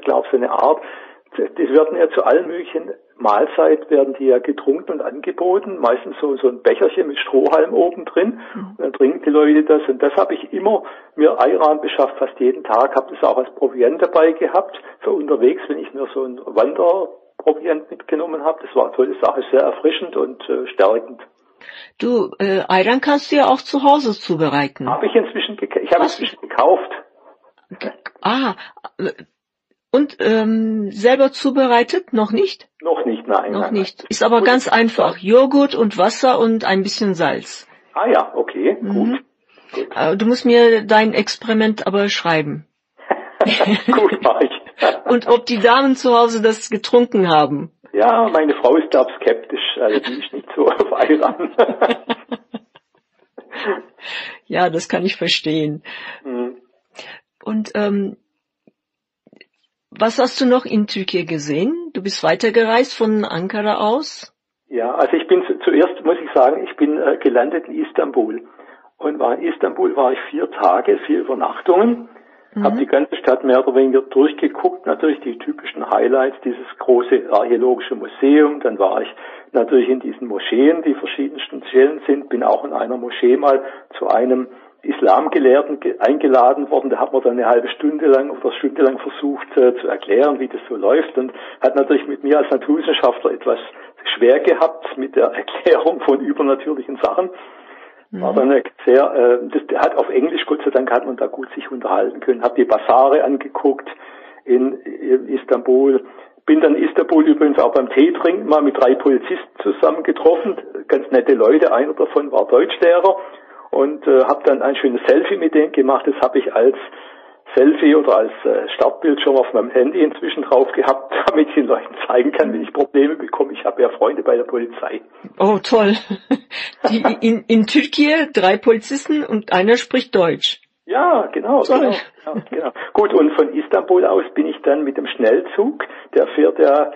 glaube, so eine Art. Das werden ja zu allen möglichen Mahlzeiten werden die ja getrunken und angeboten, meistens so ein Becherchen mit Strohhalm oben drin, und dann trinken die Leute das, und das habe ich immer mir Ayran beschafft, fast jeden Tag, habe das auch als Proviant dabei gehabt, für unterwegs, wenn ich mir so ein Wanderproviant mitgenommen habe. Das war eine tolle Sache, sehr erfrischend und stärkend. Du, Ayran kannst du ja auch zu Hause zubereiten. Habe ich inzwischen gekauft. Ah, und selber zubereitet? Noch nicht? Noch nicht, nein. Noch nicht. Ist aber ganz einfach. Joghurt und Wasser und ein bisschen Salz. Ah ja, okay, gut. Du musst mir dein Experiment aber schreiben. Gut, mach ich. Und ob die Damen zu Hause das getrunken haben. Ja, meine Frau ist da skeptisch, also die ist nicht so auf Ayran. Ja, das kann ich verstehen. Und was hast du noch in Türkei gesehen? Du bist weitergereist von Ankara aus? Ja, also ich bin zuerst, muss ich sagen, ich bin gelandet in Istanbul. Und in Istanbul war ich 4 Tage, 4 Übernachtungen. Habe die ganze Stadt mehr oder weniger durchgeguckt, natürlich die typischen Highlights, dieses große archäologische Museum. Dann war ich natürlich in diesen Moscheen, die verschiedensten Stellen sind. Bin auch in einer Moschee mal zu einem Islamgelehrten eingeladen worden. Da hat man dann eine halbe Stunde lang versucht zu erklären, wie das so läuft, und hat natürlich mit mir als Naturwissenschaftler etwas schwer gehabt mit der Erklärung von übernatürlichen Sachen. War dann das hat auf Englisch, Gott sei Dank, hat man da gut sich unterhalten können. Habe die Basare angeguckt in Istanbul. Bin dann in Istanbul übrigens auch beim Tee trinken mal mit 3 Polizisten zusammen getroffen. Ganz nette Leute. Einer davon war Deutschlehrer. Und habe dann ein schönes Selfie mit denen gemacht. Das habe ich als Selfie oder als Startbildschirm auf meinem Handy inzwischen drauf gehabt, damit ich den Leuten zeigen kann, wenn ich Probleme bekomme. Ich habe ja Freunde bei der Polizei. Oh, toll. In Türkei 3 Polizisten und einer spricht Deutsch. Ja, genau. Gut, und von Istanbul aus bin ich dann mit dem Schnellzug, der fährt ja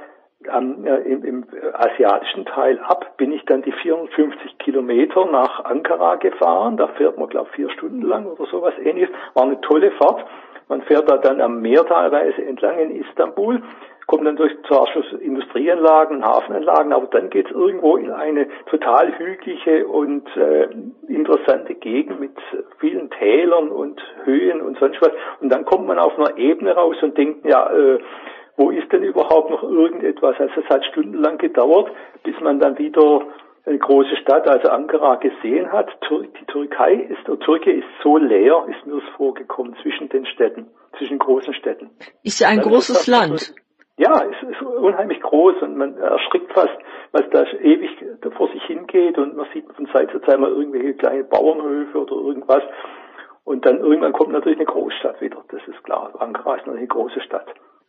im asiatischen Teil ab, bin ich dann die 450 Kilometer nach Ankara gefahren. Da fährt man, glaube ich, 4 Stunden lang oder sowas ähnliches. War eine tolle Fahrt. Man fährt da dann am Meer teilweise entlang in Istanbul, kommt dann durch zwar Industrieanlagen, Hafenanlagen, aber dann geht's irgendwo in eine total hügelige und interessante Gegend mit vielen Tälern und Höhen und sonst was. Und dann kommt man auf einer Ebene raus und denkt, ja, wo ist denn überhaupt noch irgendetwas? Also es hat stundenlang gedauert, bis man dann wieder eine große Stadt, also Ankara, gesehen hat. Die Türkei ist so leer, ist mir das vorgekommen, zwischen den Städten, zwischen großen Städten. Ist ja ein großes Land. Ja, es ist unheimlich groß und man erschrickt fast, was da ewig vor sich hingeht, und man sieht von Zeit zu Zeit mal irgendwelche kleine Bauernhöfe oder irgendwas. Und dann irgendwann kommt natürlich eine Großstadt wieder, das ist klar. Ankara ist natürlich eine große Stadt.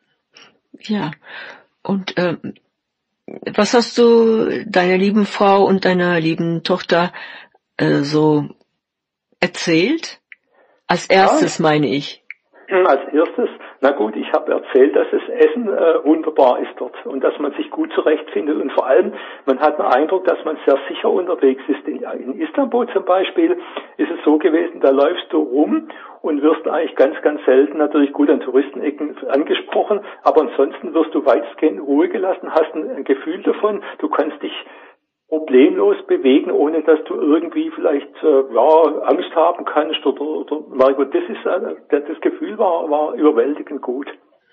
Ja, und was hast du deiner lieben Frau und deiner lieben Tochter so erzählt? Als erstes, meine ich. Als erstes, na gut, ich habe erzählt, dass das Essen wunderbar ist dort und dass man sich gut zurechtfindet, und vor allem, man hat den Eindruck, dass man sehr sicher unterwegs ist. In Istanbul zum Beispiel ist es so gewesen, da läufst du rum und wirst eigentlich ganz, ganz selten natürlich gut an Touristenecken angesprochen, aber ansonsten wirst du weitestgehend in Ruhe gelassen, hast ein Gefühl davon, du kannst dich problemlos bewegen, ohne dass du irgendwie vielleicht Angst haben kannst oder Margot, das Gefühl war überwältigend gut.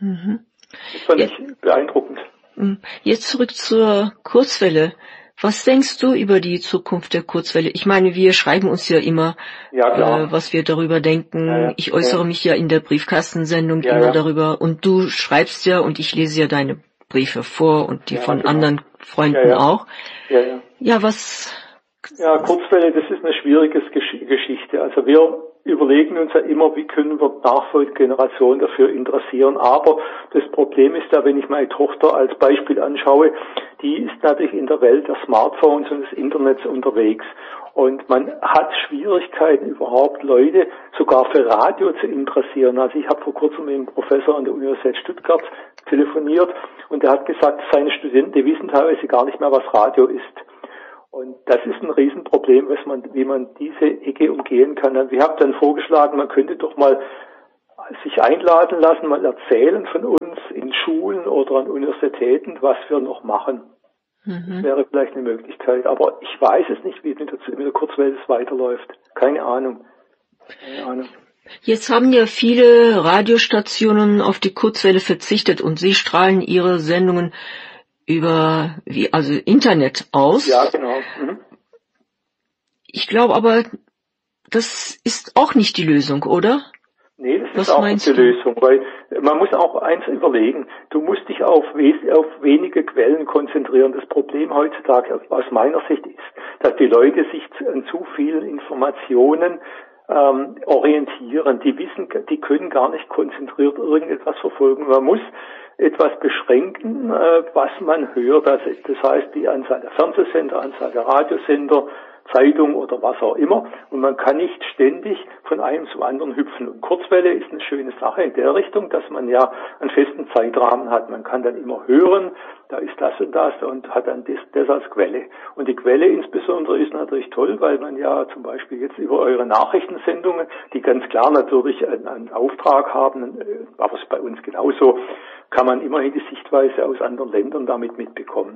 Das fand ich beeindruckend. Jetzt zurück zur Kurzwelle. Was denkst du über die Zukunft der Kurzwelle? Ich meine, wir schreiben uns ja immer, was wir darüber denken. Ja. Ich äußere mich ja in der Briefkastensendung immer darüber, und du schreibst ja, und ich lese ja deine Briefe vor und die von anderen Freunden auch. Ja, was? Ja, Kurzwelle, das ist eine schwierige Geschichte. Also wir überlegen uns ja immer, wie können wir nachfolgende Generationen dafür interessieren. Aber das Problem ist ja, wenn ich meine Tochter als Beispiel anschaue, die ist natürlich in der Welt der Smartphones und des Internets unterwegs. Und man hat Schwierigkeiten, überhaupt Leute sogar für Radio zu interessieren. Also ich habe vor kurzem mit einem Professor an der Universität Stuttgart telefoniert, und der hat gesagt, seine Studenten, die wissen teilweise gar nicht mehr, was Radio ist. Und das ist ein Riesenproblem, wie man diese Ecke umgehen kann. Also ich habe dann vorgeschlagen, man könnte doch mal sich einladen lassen, mal erzählen von uns in Schulen oder an Universitäten, was wir noch machen. Das wäre vielleicht eine Möglichkeit, aber ich weiß es nicht, wie mit der Kurzwelle es weiterläuft. Keine Ahnung. Jetzt haben ja viele Radiostationen auf die Kurzwelle verzichtet und sie strahlen ihre Sendungen über Internet aus. Ja, genau. Ich glaube aber, das ist auch nicht die Lösung, oder? Nee, das ist auch nicht die Lösung, weil man muss auch eins überlegen. Du musst dich auf wenige Quellen konzentrieren. Das Problem heutzutage aus meiner Sicht ist, dass die Leute sich an zu vielen Informationen orientieren. Die können gar nicht konzentriert irgendetwas verfolgen. Man muss etwas beschränken, was man hört. Das heißt, die Anzahl der Fernsehsender, Anzahl der Radiosender, Zeitung oder was auch immer. Und man kann nicht ständig von einem zum anderen hüpfen. Und Kurzwelle ist eine schöne Sache in der Richtung, dass man ja einen festen Zeitrahmen hat. Man kann dann immer hören, da ist das und hat dann das als Quelle. Und die Quelle insbesondere ist natürlich toll, weil man ja zum Beispiel jetzt über eure Nachrichtensendungen, die ganz klar natürlich einen Auftrag haben, aber es ist bei uns genauso, kann man immerhin die Sichtweise aus anderen Ländern damit mitbekommen.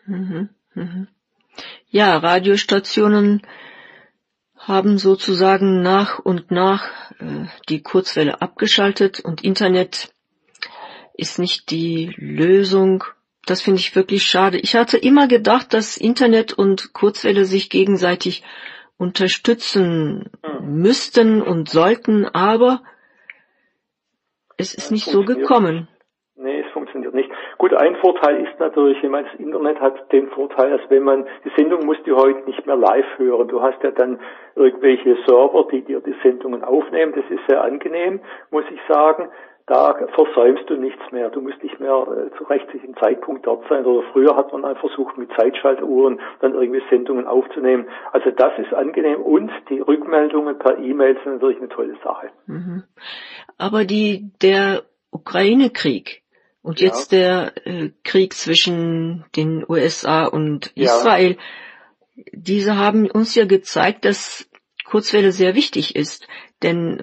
Ja, Radiostationen haben sozusagen nach und nach die Kurzwelle abgeschaltet und Internet ist nicht die Lösung. Das finde ich wirklich schade. Ich hatte immer gedacht, dass Internet und Kurzwelle sich gegenseitig unterstützen müssten und sollten, aber es ist nicht so gekommen. Nee, es funktioniert nicht. Gut, ein Vorteil ist natürlich, ich meine, das Internet hat den Vorteil, dass die Sendung musst du heute nicht mehr live hören. Du hast ja dann irgendwelche Server, die dir die Sendungen aufnehmen. Das ist sehr angenehm, muss ich sagen. Da versäumst du nichts mehr. Du musst nicht mehr zu rechtlichen Zeitpunkt dort sein. Oder früher hat man einfach versucht, mit Zeitschaltuhren dann irgendwie Sendungen aufzunehmen. Also das ist angenehm und die Rückmeldungen per E-Mail sind natürlich eine tolle Sache. Aber der Ukraine-Krieg und jetzt der Krieg zwischen den USA und Israel, diese haben uns ja gezeigt, dass Kurzwelle sehr wichtig ist. Denn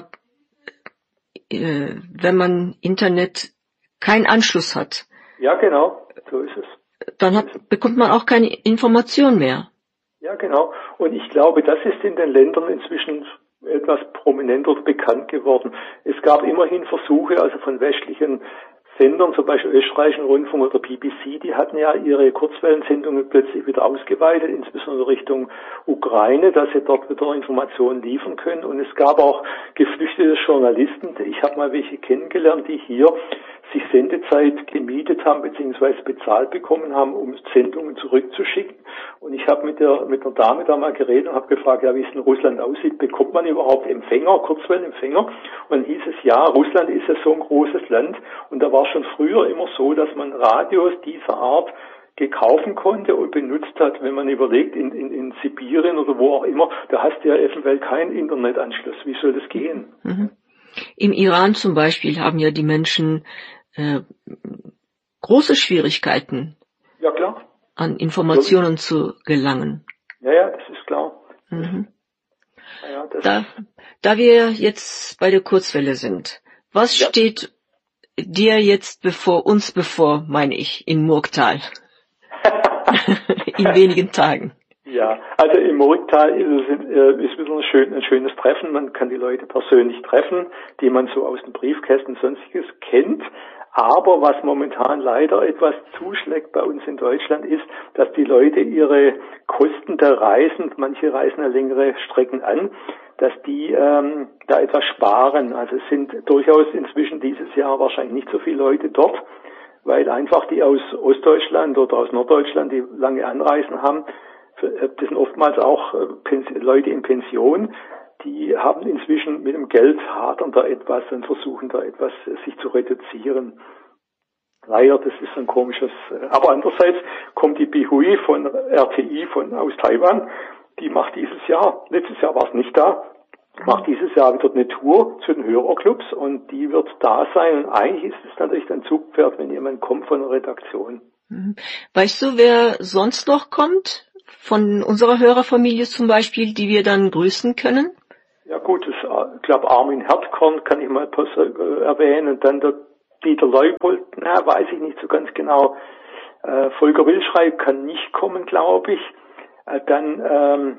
wenn man Internet keinen Anschluss hat. Ja, genau, so ist es. Dann bekommt man auch keine Information mehr. Ja, genau. Und ich glaube, das ist in den Ländern inzwischen etwas prominenter bekannt geworden. Es gab immerhin Versuche, also von westlichen Sendern, zum Beispiel österreichischen Rundfunk oder BBC, die hatten ja ihre Kurzwellensendungen plötzlich wieder ausgeweitet, insbesondere Richtung Ukraine, dass sie dort wieder Informationen liefern können. Und es gab auch geflüchtete Journalisten, ich habe mal welche kennengelernt, die hier sich Sendezeit gemietet haben bzw. bezahlt bekommen haben, um Sendungen zurückzuschicken. Und ich habe mit der Dame da mal geredet und habe gefragt, ja, wie es in Russland aussieht. Bekommt man überhaupt Empfänger, Kurzwellenempfänger? Und dann hieß es, ja, Russland ist ja so ein großes Land. Und da war schon früher immer so, dass man Radios dieser Art gekaufen konnte und benutzt hat. Wenn man überlegt, in Sibirien oder wo auch immer, da hast du ja eventuell keinen Internetanschluss. Wie soll das gehen? Im Iran zum Beispiel haben ja die Menschen große Schwierigkeiten, an Informationen zu gelangen. Ja, das ist klar. Ja, da wir jetzt bei der Kurzwelle sind, was steht dir jetzt bevor, meine ich, in Murgtal? In wenigen Tagen. Ja, also im Murgtal ist wieder ein schönes Treffen. Man kann die Leute persönlich treffen, die man so aus den Briefkästen und Sonstiges kennt. Aber was momentan leider etwas zuschlägt bei uns in Deutschland ist, dass die Leute ihre Kosten der Reisen, manche reisen ja längere Strecken an, dass die da etwas sparen. Also es sind durchaus inzwischen dieses Jahr wahrscheinlich nicht so viele Leute dort, weil einfach die aus Ostdeutschland oder aus Norddeutschland, die lange Anreisen haben, das sind oftmals auch Leute in Pension, die haben inzwischen mit dem Geld hadern da etwas und versuchen da etwas sich zu reduzieren. Leider, das ist ein komisches, aber andererseits kommt die Bihui von RTI aus Taiwan, die macht letztes Jahr war es nicht da, macht dieses Jahr wieder eine Tour zu den Hörerclubs und die wird da sein und eigentlich ist es natürlich ein Zugpferd, wenn jemand kommt von der Redaktion. Weißt du, wer sonst noch kommt? Von unserer Hörerfamilie zum Beispiel, die wir dann grüßen können? Ja gut, ich glaube Armin Herdkorn kann ich mal erwähnen. Und dann der Dieter Leupold, weiß ich nicht so ganz genau. Volker Wilschreib kann nicht kommen, glaube ich. Dann,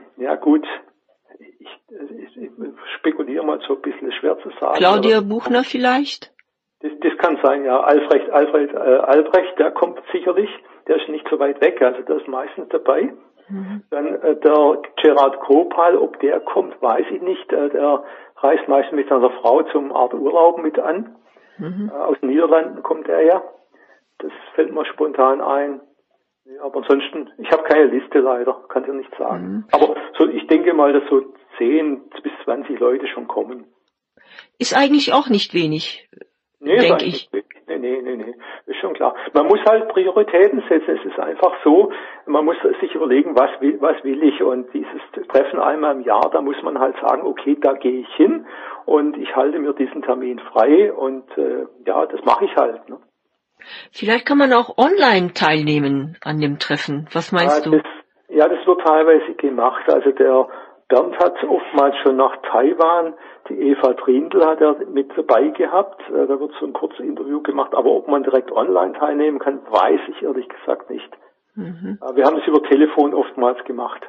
ich spekuliere mal so ein bisschen, schwer zu sagen. Claudia Buchner vielleicht? Das kann sein, ja. Albrecht, der kommt sicherlich. Der ist nicht so weit weg, also der ist meistens dabei. Mhm. Dann der Gerard Kropal, ob der kommt, weiß ich nicht. Der reist meistens mit seiner Frau zum Art Urlaub mit an. Mhm. Aus den Niederlanden kommt er ja. Das fällt mir spontan ein. Ja, aber ansonsten, ich habe keine Liste leider, kann ich ja nicht sagen. Mhm. Aber so, ich denke mal, dass so 10 bis 20 Leute schon kommen. Ist eigentlich auch nicht wenig, denke ich. Nee, ist schon klar. Man muss halt Prioritäten setzen. Es ist einfach so, man muss sich überlegen, was will ich, und dieses Treffen einmal im Jahr, da muss man halt sagen, okay, da gehe ich hin und ich halte mir diesen Termin frei und das mache ich halt. Ne? Vielleicht kann man auch online teilnehmen an dem Treffen. Was meinst du? Das wird teilweise gemacht. Also der Bernd hat oftmals schon nach Taiwan, die Eva Trindl hat er mit dabei gehabt. Da wird so ein kurzes Interview gemacht. Aber ob man direkt online teilnehmen kann, weiß ich ehrlich gesagt nicht. Mhm. Wir haben es über Telefon oftmals gemacht.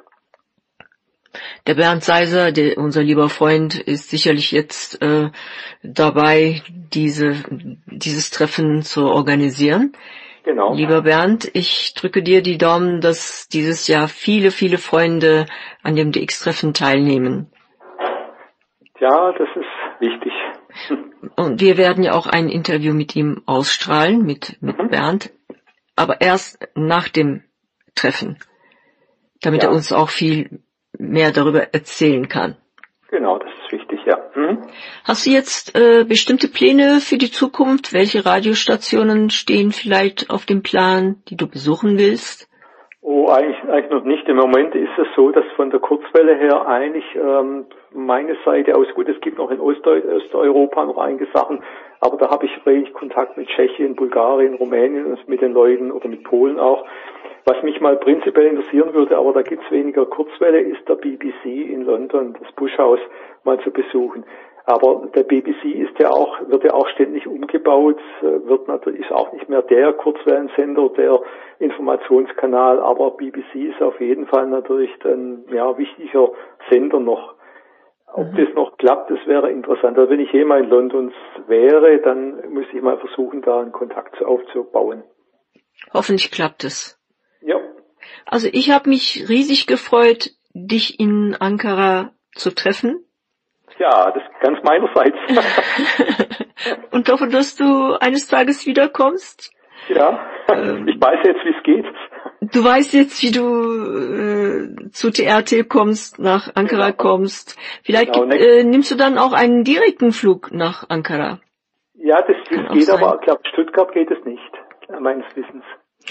Der Bernd Seiser, unser lieber Freund, ist sicherlich jetzt dabei, dieses Treffen zu organisieren. Genau. Lieber Bernd, ich drücke dir die Daumen, dass dieses Jahr viele, viele Freunde an dem DX-Treffen teilnehmen. Ja, das ist wichtig. Und wir werden ja auch ein Interview mit ihm ausstrahlen, mit Bernd, aber erst nach dem Treffen, damit er uns auch viel mehr darüber erzählen kann. Genau, das ist wichtig, ja. Mhm. Hast du jetzt bestimmte Pläne für die Zukunft? Welche Radiostationen stehen vielleicht auf dem Plan, die du besuchen willst? Oh, eigentlich noch nicht. Im Moment ist es so, dass von der Kurzwelle her eigentlich meine Seite aus, gut, es gibt noch in Osteuropa noch einige Sachen, aber da habe ich wenig Kontakt mit Tschechien, Bulgarien, Rumänien und mit den Leuten oder mit Polen auch. Was mich mal prinzipiell interessieren würde, aber da gibt's weniger Kurzwelle, ist der BBC in London, das Bush House mal zu besuchen. Aber der BBC wird ja auch ständig umgebaut, ist auch nicht mehr der Kurzwellensender, der Informationskanal, aber BBC ist auf jeden Fall natürlich ein wichtiger Sender noch. Ob das noch klappt, das wäre interessant. Also wenn ich jemals in London wäre, dann müsste ich mal versuchen, da einen Kontakt aufzubauen. Hoffentlich klappt es. Ja. Also ich habe mich riesig gefreut, dich in Ankara zu treffen. Ja, das ganz meinerseits. Und hoffe, dass du eines Tages wiederkommst. Ja, ich weiß jetzt, wie es geht. Du weißt jetzt, wie du zu TRT kommst, nach Ankara kommst. Vielleicht nimmst du dann auch einen direkten Flug nach Ankara. Ja, das geht, aber ich glaube, Stuttgart geht es nicht, meines Wissens.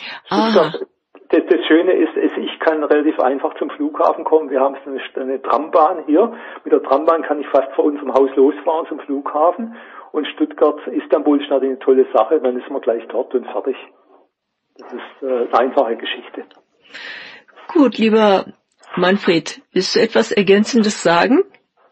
Das Schöne ist, ich kann relativ einfach zum Flughafen kommen. Wir haben eine Trambahn hier. Mit der Trambahn kann ich fast vor unserem Haus losfahren zum Flughafen. Und Istanbul ist natürlich eine tolle Sache. Dann ist man gleich dort und fertig. Das ist eine einfache Geschichte. Gut, lieber Manfred, willst du etwas Ergänzendes sagen?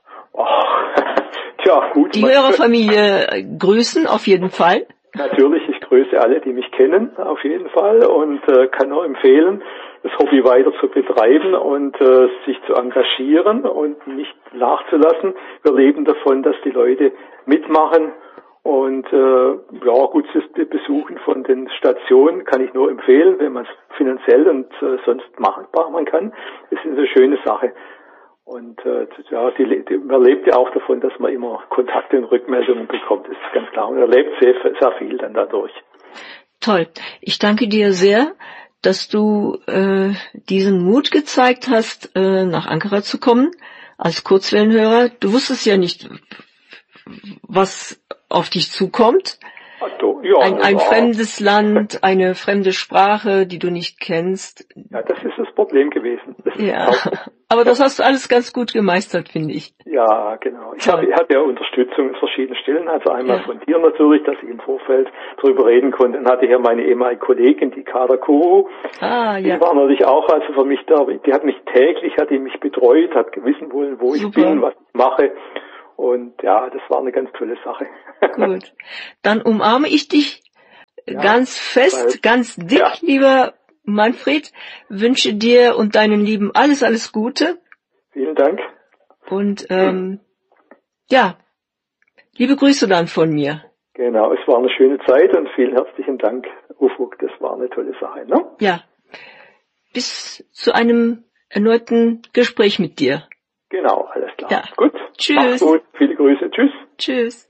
Gut. Die Hörerfamilie grüßen auf jeden Fall. Natürlich, ich grüße alle, die mich kennen, auf jeden Fall, und kann nur empfehlen, das Hobby weiter zu betreiben und sich zu engagieren und nicht nachzulassen. Wir leben davon, dass die Leute mitmachen und das Besuchen von den Stationen kann ich nur empfehlen, wenn man es finanziell und sonst machen kann. Es ist eine schöne Sache. Und man lebt ja auch davon, dass man immer Kontakte und Rückmeldungen bekommt, das ist ganz klar. Und man erlebt sehr, sehr viel dann dadurch. Toll. Ich danke dir sehr, dass du diesen Mut gezeigt hast, nach Ankara zu kommen als Kurzwellenhörer. Du wusstest ja nicht, was auf dich zukommt. Ein fremdes Land, eine fremde Sprache, die du nicht kennst. Ja, das ist das Problem gewesen. Aber das hast du alles ganz gut gemeistert, finde ich. Ja, genau. Ich hatte ja Unterstützung in verschiedenen Stellen. Also einmal von dir natürlich, dass ich im Vorfeld darüber reden konnte. Dann hatte ich ja meine ehemalige Kollegin, die Kader Kuru. Die war natürlich auch für mich da. Die hat mich täglich betreut, hat wissen wollen, wo ich bin, was ich mache. Und ja, das war eine ganz tolle Sache. Gut. Dann umarme ich dich ganz fest, ganz dick, lieber Manfred. Wünsche dir und deinen Lieben alles, alles Gute. Vielen Dank. Und liebe Grüße dann von mir. Genau, es war eine schöne Zeit und vielen herzlichen Dank, Ufuk. Das war eine tolle Sache, ne? Ja. Bis zu einem erneuten Gespräch mit dir. Genau, alles klar. Ja. Gut. Tschüss. Mach's gut. Viele Grüße. Tschüss. Tschüss.